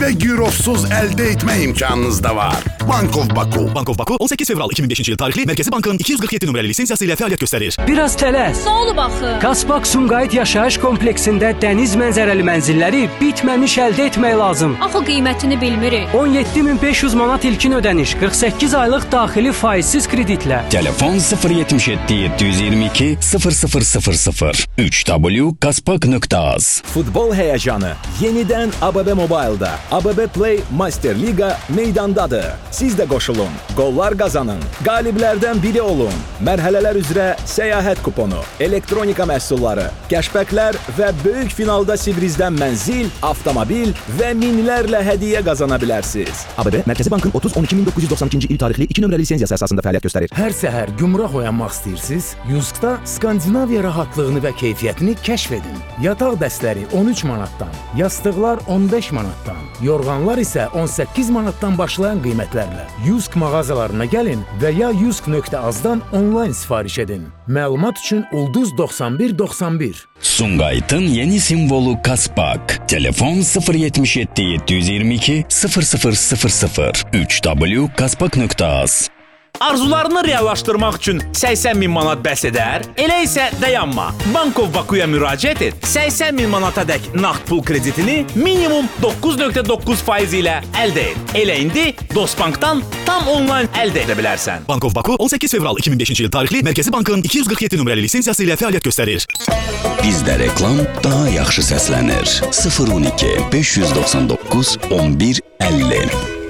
ve Eurovsuz elde etme imkanınız da var. Bank of Baku. Bank of Baku 18 fevral 2005 yıl tarihli Merkezi Bank'ın 247 numaralı lisensiyası ile fəaliyyət göstərir. Biraz tələs. Nə olub axı? Kaspak Sumqayıt yaşayış kompleksində dəniz mənzərəli mənzilləri bitməmiş əldə etmək lazım. Axı qiymətini bilmirik. 17.500 manat ilkin ödəniş, 48 aylıq daxili faizsiz kreditlə. Telefon 077 722 0000 3w.kaspak.az. Futbol heyecanı yeniden ABB Mobile'da. ABB Play Master Liga meydandadır. Siz de koşulun, gollar kazanın, galiblerden biri olun. Mərhələlər üzrə səyahət kuponu, elektronika məhsulları, kəşbəklər və böyük finalda Sibrizdən mənzil, avtomobil və minlərlə hədiyyə qazana bilərsiniz. ABB Mərkəzi Bankın 30-12-1992-ci il tarixli 2 nömrəli lisenziyası əsasında fəaliyyət göstərir. Hər səhər gümrah oyanmaq istəyirsiniz? Yuskda Skandinaviya rahatlığını və keyfiyyətini kəşf edin. Yataq dəstləri 13 manatdan, yastıqlar 15 manatdan, yorğanlar isə 18 manatdan başlayan qiymətlərlə. Yusk mağazalarına gəlin və ya yusk.az-dan onlayn sifariş edin. Məlumat üçün ulduz 9191. Sumqayıtın yeni simvolu Kaspak. Telefon 077 722 0000 3w.kaspak.az. Arzularını reallaşdırmaq üçün 80 bin manat bəs edər? Elə isə dayanma. Bank of Bakuya müraciət et. 80 bin manata dək nağd pul kreditini minimum 9.9% ilə əldə et. Elə indi Dostbankdan tam onlayn əldə edə bilərsən. Bank of Baku 18 fevral 2005 yıl tarixli Merkezi Bank'ın 247 numaralı lisensiyası ile fəaliyyət göstərir. Bizdə reklam daha yaxşı səslənir. 012 599 11 50